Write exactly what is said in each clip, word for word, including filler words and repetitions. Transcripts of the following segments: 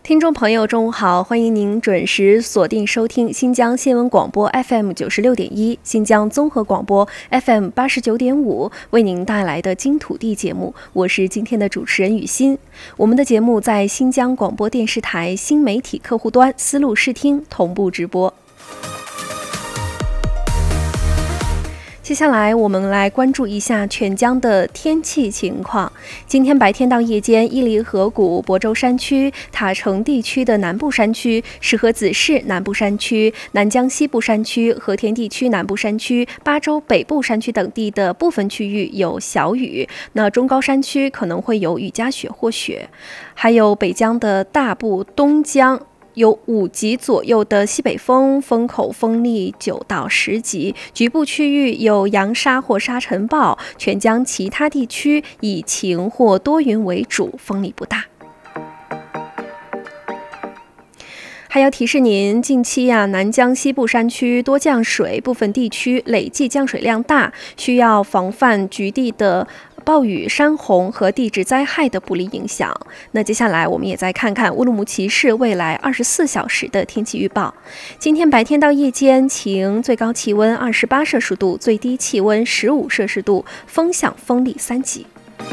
听众朋友，中午好！欢迎您准时锁定收听新疆新闻广播 F M 九十六点一、新疆综合广播 F M 八十九点五为您带来的金土地节目。我是今天的主持人雨欣。我们的节目在新疆广播电视台新媒体客户端丝路视听同步直播。接下来我们来关注一下全疆的天气情况。今天白天到夜间，伊犁河谷、亳州山区、塔城地区的南部山区、石河子市南部山区、南疆西部山区、和田地区南部山区、巴州北部山区等地的部分区域有小雨，那中高山区可能会有雨夹雪或雪，还有北疆的大部、东疆有五级左右的西北风，风口风力九到十级，局部区域有扬沙或沙尘暴。全疆其他地区以晴或多云为主，风力不大。还要提示您，近期呀、啊，南疆西部山区多降水，部分地区累计降水量大，需要防范局地的暴雨、山洪和地质灾害的不利影响。那接下来我们也再看看乌鲁木齐市未来二十四小时的天气预报。今天白天到夜间晴，最高气温二十八摄氏度，最低气温十五摄氏度，风向风力三级。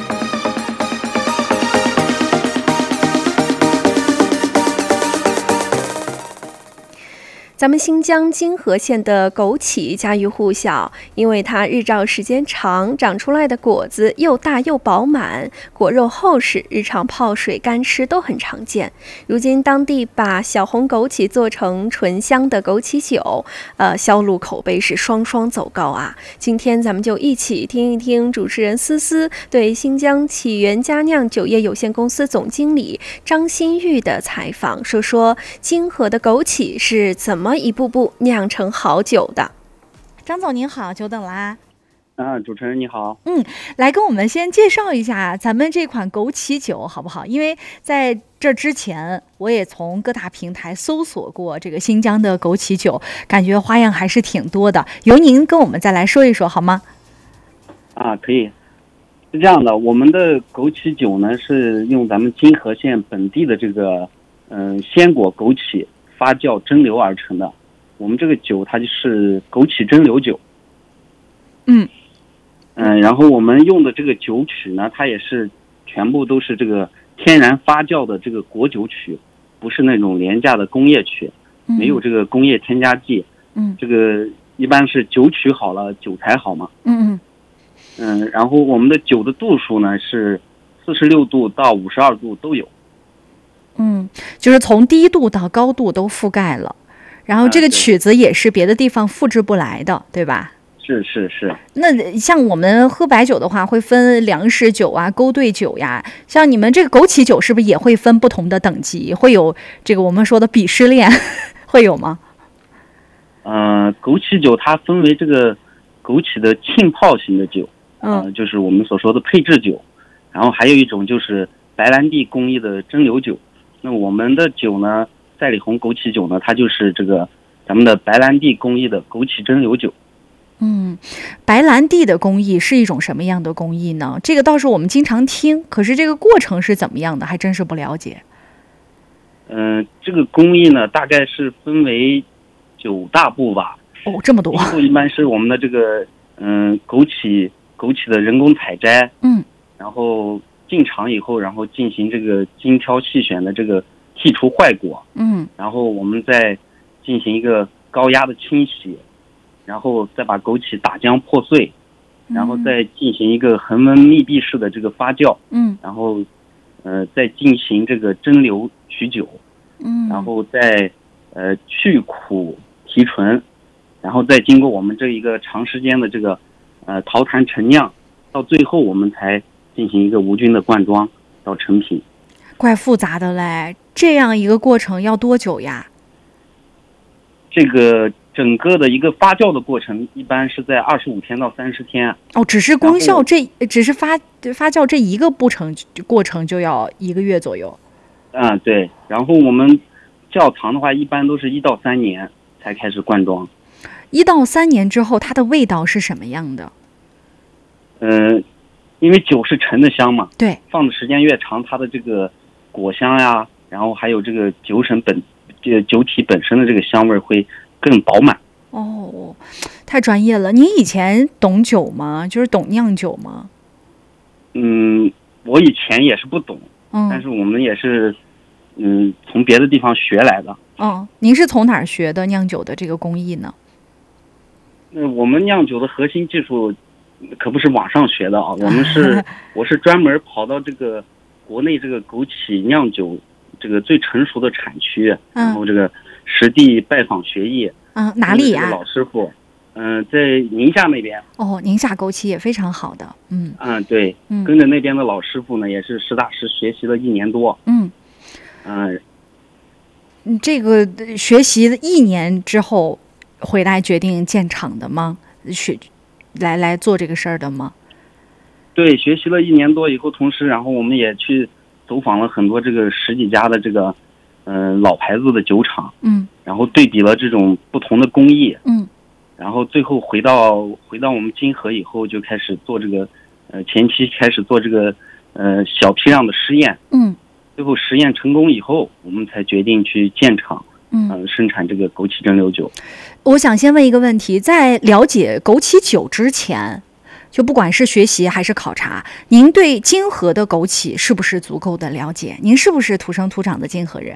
咱们新疆金河县的枸杞家喻户晓，因为它日照时间长，长出来的果子又大又饱满，果肉厚实，日常泡水干吃都很常见。如今当地把小红枸杞做成醇香的枸杞酒，呃，销路口碑是双双走高啊。今天咱们就一起听一听主持人思思对新疆启源佳酿酒业有限公司总经理张新玉的采访，说说金河的枸杞是怎么一步步酿成好酒的。 张总您好，久等啦。 啊，主持人你好。 嗯，来跟我们先介绍一下咱们这款枸杞酒好不好？因为在这之前我也从各大平台搜索过这个新疆的枸杞酒，感觉花样还是挺多的，由您跟我们再来说一说好吗？ 啊，可以。是这样的，我们的枸杞酒呢是用咱们金河县本地的这个嗯、呃、鲜果枸杞发酵蒸馏而成的。我们这个酒它就是枸杞蒸馏酒。 嗯嗯，然后我们用的这个酒曲呢，它也是全部都是这个天然发酵的这个果酒曲，不是那种廉价的工业曲，没有这个工业添加剂。 嗯， 这个一般是酒曲好了，酒才好嘛。 嗯嗯嗯，然后我们的酒的度数呢是四十六度到五十二度都有。 嗯，就是从低度到高度都覆盖了，然后这个曲子也是别的地方复制不来的，对吧？ 是是是。 那像我们喝白酒的话，会分粮食酒啊、勾兑酒呀。像你们这个枸杞酒，是不是也会分不同的等级？会有这个我们说的鄙视链，会有吗？ 呃，枸杞酒它分为这个枸杞的浸泡型的酒， 嗯、 呃，就是我们所说的配制酒，然后还有一种就是白兰地工艺的蒸馏酒。那我们的酒呢，赛里红枸杞酒呢，它就是这个咱们的白兰地工艺的枸杞蒸馏酒。 嗯，白兰地的工艺是一种什么样的工艺呢？这个倒是我们经常听，可是这个过程是怎么样的，还真是不了解。 嗯、呃，这个工艺呢，大概是分为九大步吧。 哦，这么多。 第一步一般是我们的这个嗯、呃、枸杞枸杞的人工采摘， 嗯， 然后进场以后，然后进行这个精挑细选的这个剔除坏果， 嗯， 然后我们再进行一个高压的清洗，然后再把枸杞打浆破碎，然后再进行一个恒温密闭式的这个发酵， 嗯， 然后呃再进行这个蒸馏取酒， 嗯， 然后再呃去苦提纯，然后再经过我们这一个长时间的这个呃陶坛陈酿，到最后我们才进行一个无菌的灌装到成品。 怪复杂的嘞，这样一个过程要多久呀？ 这个整个的一个发酵的过程一般是在二十五天到三十天。 哦，只是功效这只是发发酵这一个步程过程就要一个月左右。 嗯，对。然后我们窖藏的话，一般都是一到三年才开始灌装。 一到三年之后，它的味道是什么样的？ 嗯、呃，因为酒是沉的香嘛， 对， 放的时间越长，它的这个果香呀， 然后还有这个酒身本这个酒体本身的这个香味会更饱满。 哦，太专业了。你以前懂酒吗？就是懂酿酒吗？ 嗯，我以前也是不懂， 嗯， 但是我们也是嗯从别的地方学来的。 哦，您是从哪儿学的酿酒的这个工艺呢？ 那我们酿酒的核心技术可不是网上学的啊，我们是我是专门跑到这个国内这个枸杞酿酒这个最成熟的产区， 嗯、 然后这个实地拜访学艺。 啊，哪里呀、啊？ 老师傅，嗯、呃，在宁夏那边。 哦，宁夏枸杞也非常好的，嗯。 嗯，对， 嗯， 跟着那边的老师傅呢，也是实打实学习了一年多。 嗯。 嗯、 呃，这个学习一年之后回来决定建厂的吗？学来来做这个事儿的吗？ 对，学习了一年多以后，同时，然后我们也去走访了很多这个十几家的这个，嗯、呃，老牌子的酒厂。 嗯。 然后对比了这种不同的工艺。 嗯。 然后最后回到回到我们金河以后，就开始做这个，呃，前期开始做这个，呃，小批量的试验。 嗯。 最后实验成功以后，我们才决定去建厂。 嗯、 呃，生产这个枸杞蒸馏酒。 我想先问一个问题，在了解枸杞酒之前，就不管是学习还是考察，您对金河的枸杞是不是足够的了解？您是不是土生土长的金河人？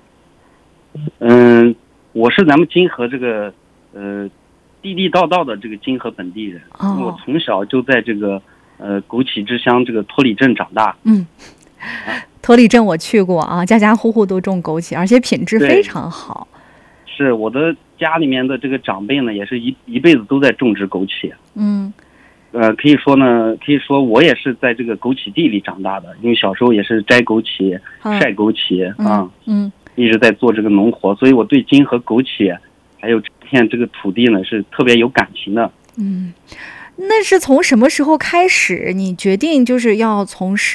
嗯，我是咱们金河这个呃地地道道的这个金河本地人。 哦， 我从小就在这个呃枸杞之乡这个托里镇长大。 嗯，托里镇我去过啊，家家户户都种枸杞，而且品质非常好。 是我的家里面的这个长辈呢，也是一一辈子都在种植枸杞。 嗯， 呃，可以说呢，可以说我也是在这个枸杞地里长大的，因为小时候也是摘枸杞、 嗯、 晒枸杞啊， 嗯， 一直在做这个农活，所以我对金河枸杞还有这片这个土地呢是特别有感情的。 嗯，那是从什么时候开始你决定就是要从事